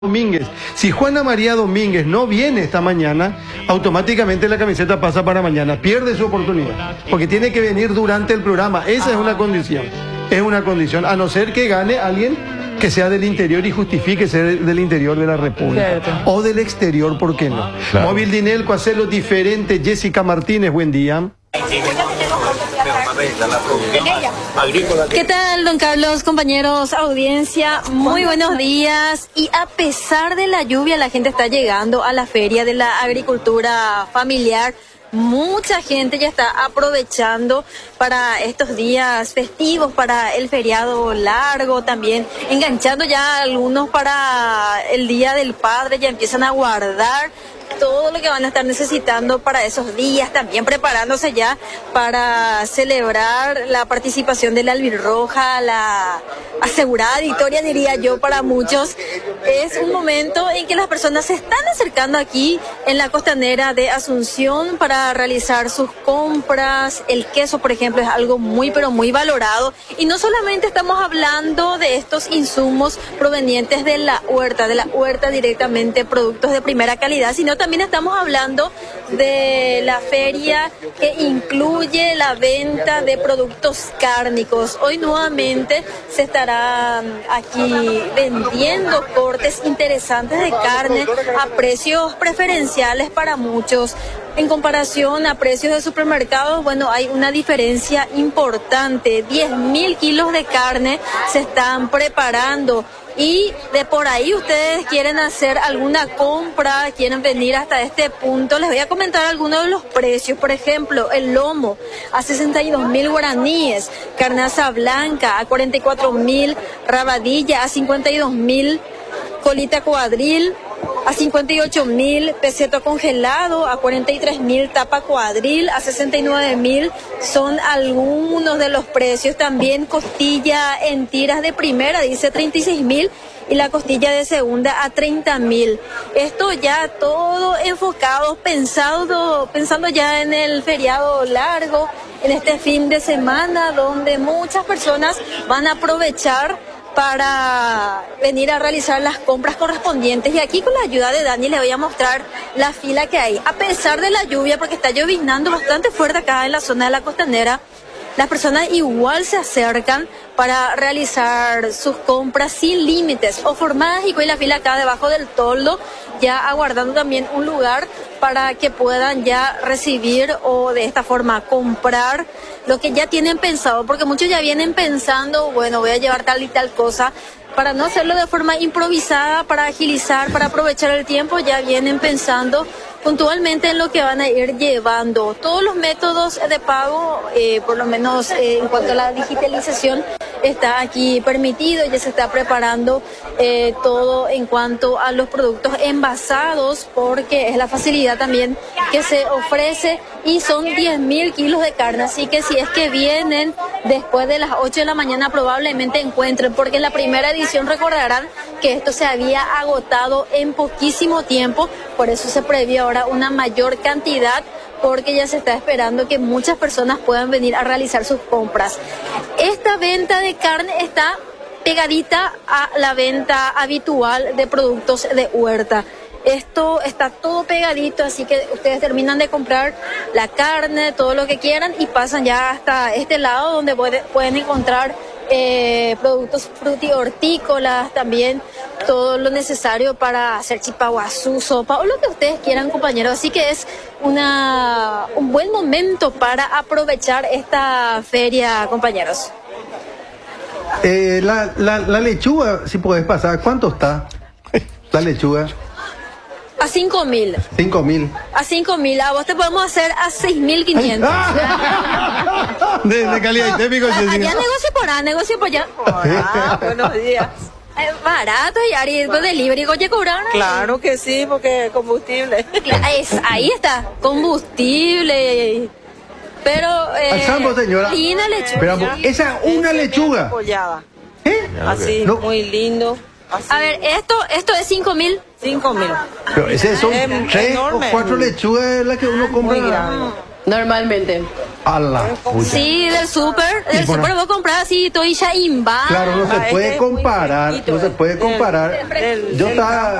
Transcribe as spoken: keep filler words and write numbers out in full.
Domínguez. Si Juana María Domínguez no viene esta mañana, automáticamente la camiseta pasa para mañana. Pierde su oportunidad. Porque tiene que venir durante el programa. Esa es una condición. Es una condición. A no ser que gane alguien que sea del interior y justifique ser del interior de la República. Cierto. O del exterior, ¿por qué no? Claro. Móvil Dinelco, hacerlo diferente. Jessica Martínez, buen día. ¿Qué tal, don Carlos, compañeros, audiencia? Muy buenos días. Y a pesar de la lluvia, la gente está llegando a la Feria de la Agricultura Familiar. Mucha gente ya está aprovechando para estos días festivos, para el feriado largo, también enganchando ya algunos para el Día del Padre, ya empiezan a guardar todo lo que van a estar necesitando para esos días, también preparándose ya para celebrar la participación de la albirroja, la asegurada victoria, diría yo, para muchos. Es un momento en que las personas se están acercando aquí en la costanera de Asunción para realizar sus compras. El queso, por ejemplo, es algo muy pero muy valorado, y no solamente estamos hablando de estos insumos provenientes de la huerta, de la huerta directamente, productos de primera calidad, sino también estamos hablando de la feria que incluye la venta de productos cárnicos. Hoy nuevamente se estará aquí vendiendo cortes interesantes de carne a precios preferenciales para muchos. En comparación a precios de supermercados, bueno, hay una diferencia importante. diez mil kilos de carne se están preparando. Y de por ahí ustedes quieren hacer alguna compra, quieren venir hasta este punto, les voy a comentar algunos de los precios. Por ejemplo, el lomo a sesenta y dos mil guaraníes, carnaza blanca a cuarenta y cuatro mil, rabadilla a cincuenta y dos mil, colita cuadril a cincuenta y ocho mil, peseto congelado a cuarenta y tres mil, tapa cuadril a sesenta y nueve mil, son algunos de los precios. También costilla en tiras de primera, dice treinta y seis mil, y la costilla de segunda a treinta mil. Esto ya todo enfocado, pensado, pensando ya en el feriado largo, en este fin de semana, donde muchas personas van a aprovechar para venir a realizar las compras correspondientes. Y aquí con la ayuda de Dani les voy a mostrar la fila que hay. A pesar de la lluvia, porque está lloviznando bastante fuerte acá en la zona de la costanera, las personas igual se acercan para realizar sus compras sin límites o formadas, y con la fila acá debajo del toldo, ya aguardando también un lugar para que puedan ya recibir o de esta forma comprar lo que ya tienen pensado, porque muchos ya vienen pensando, bueno, voy a llevar tal y tal cosa, para no hacerlo de forma improvisada, para agilizar, para aprovechar el tiempo, ya vienen pensando puntualmente en lo que van a ir llevando. Todos los métodos de pago, eh, por lo menos eh, en cuanto a la digitalización, está aquí permitido. Ya se está preparando eh, todo en cuanto a los productos envasados, porque es la facilidad también que se ofrece, y son diez mil kilos de carne, así que si es que vienen después de las ocho de la mañana probablemente encuentren, porque en la primera edición recordarán que esto se había agotado en poquísimo tiempo, por eso se previó ahora una mayor cantidad, porque ya se está esperando que muchas personas puedan venir a realizar sus compras. Esta venta de carne está pegadita a la venta habitual de productos de huerta. Esto está todo pegadito, así que ustedes terminan de comprar la carne, todo lo que quieran, y pasan ya hasta este lado donde puede, pueden encontrar eh, productos frutihortícolas, también todo lo necesario para hacer chipaguazú, sopa o lo que ustedes quieran, compañeros. Así que es una, un buen momento para aprovechar esta feria, compañeros. Eh, la, la, la lechuga, si podés pasar, ¿cuánto está la lechuga? A cinco mil. Cinco mil. A cinco mil. A vos te podemos hacer a seis mil quinientos. De, de calidad y técnico. Allá negocio por allá, negocio por allá. Hola, buenos días. Es barato, y Ari, pues delivery, ¿coche cobrar? Claro que sí, porque combustible. Es, ahí está, combustible. Pero, eh, al sambo, señora. Linda lechuga. Pero, esa es una lechuga. Pollada. ¿Eh? Así, no. Muy lindo. Así. A ver, esto, esto es cinco mil. Cinco mil. Pero ese son Es tres enorme. o cuatro lechugas las que uno compra. Muy grande. Normalmente. A la pucha. Sí, del súper. Del por- súper vos compras así, todo y ya imba. Claro, no Ah, se este puede es muy comparar, fresquito, no se puede del- comparar. del- Yo del estaba